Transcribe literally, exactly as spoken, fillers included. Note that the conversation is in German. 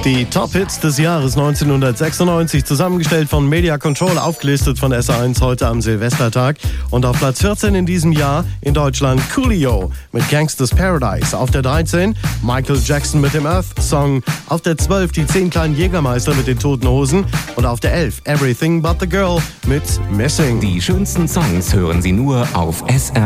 Die Top-Hits des Jahres neunzehnhundertsechsundneunzig, zusammengestellt von Media Control, aufgelistet von S R eins heute am Silvestertag. Und auf Platz vierzehn in diesem Jahr in Deutschland Coolio mit Gangsta's Paradise. Auf der dreizehn Michael Jackson mit dem Earth-Song. Auf der zwölf die zehn kleinen Jägermeister mit den Toten Hosen. Und auf der elf Everything But The Girl mit Missing. Die schönsten Songs hören Sie nur auf S R